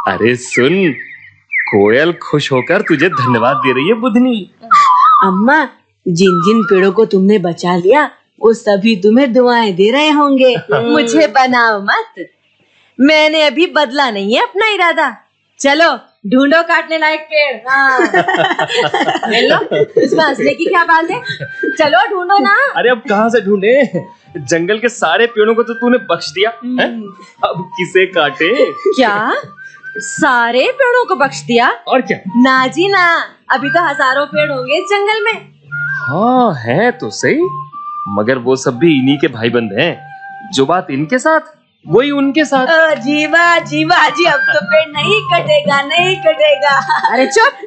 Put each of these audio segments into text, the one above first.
अरे सुन, कोयल खुश होकर तुझे धन्यवाद दे रही है बुधनी। अम्मा, जिन जिन पेड़ों को तुमने बचा लिया वो सभी तुम्हें दुआएं दे रहे होंगे। मुझे बनाओ मत, मैंने अभी बदला नहीं है अपना इरादा। चलो ढूंढो काटने लायक पेड़। हाँ। लो, इसमें हंसने की क्या बात है, चलो ढूंढो ना। अरे अब कहाँ से ढूंढे, जंगल के सारे पेड़ों को तो तूने बख्श दिया है? अब किसे काटे? क्या सारे पेड़ों को बख्श दिया? और क्या? ना जी ना, अभी तो हजारों पेड़ होंगे इस जंगल में। हाँ है तो सही, मगर वो सब भी इन्हीं के भाईबंद हैं। जो बात इनके साथ वही उनके साथ। जीवा जीवा जी, अब तो पेड़ नहीं कटेगा, नहीं कटेगा। अरे चुप।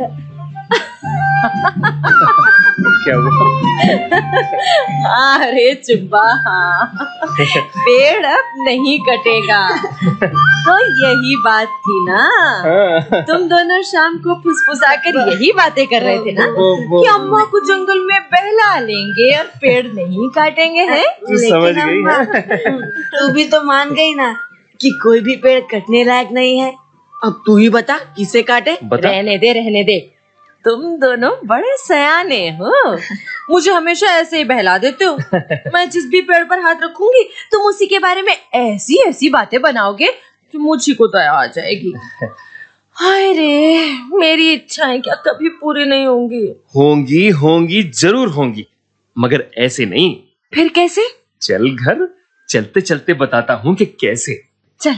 क्या हुआ? अरे चुप्पा, हाँ। पेड़ अब नहीं कटेगा, तो यही बात थी ना। तुम दोनों शाम को फुसफुसाकर यही बातें कर रहे थे ना कि अम्मा को जंगल में बहला लेंगे और पेड़ नहीं काटेंगे हैं। समझ गई है? तू भी तो मान गई ना कि कोई भी पेड़ कटने लायक नहीं है। अब तू ही बता किसे काटे? बता। रहने दे, तुम दोनों बड़े सयाने हो, मुझे हमेशा ऐसे ही बहला देते हो। मैं जिस भी पेड़ पर हाथ रखूंगी तुम उसी के बारे में ऐसी ऐसी बातें बनाओगे कि मुझी को दया आ जाएगी। हाय रे, मेरी इच्छाएं क्या कभी पूरी नहीं होंगी? होंगी होंगी, जरूर होंगी, मगर ऐसे नहीं। फिर कैसे? चल घर, चलते चलते बताता हूँ कि कैसे। चल।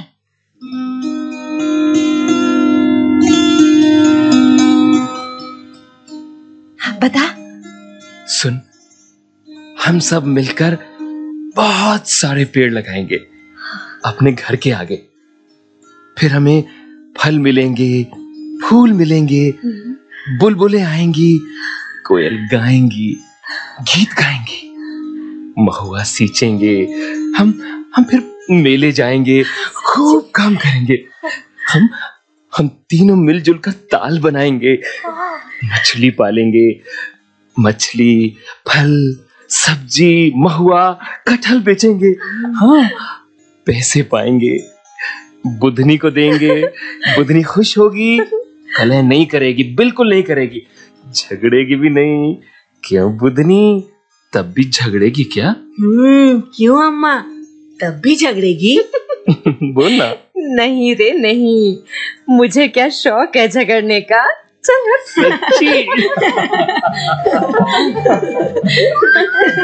बता। सुन, हम सब मिलकर बहुत सारे पेड़ लगाएंगे अपने घर के आगे। फिर हमें फल मिलेंगे, फूल मिलेंगे, बुलबुलें आएंगी, कोयल गाएंगी, गीत गाएंगी, महुआ सींचेंगे। हम फिर मेले जाएंगे, खूब काम करेंगे। हम तीनों मिलजुल कर ताल बनाएंगे, मछली पालेंगे। मछली, फल, सब्जी, महुआ, कटहल बेचेंगे। हाँ, पैसे पाएंगे, बुधनी को देंगे। बुधनी खुश होगी, कलह नहीं करेगी, बिल्कुल नहीं करेगी, झगड़ेगी भी नहीं। क्यों बुधनी, तब भी झगड़ेगी क्या? क्यों अम्मा, तब भी झगड़ेगी? बोल ना। नहीं रे नहीं, मुझे क्या शौक है झगड़ने का। चल सच्ची।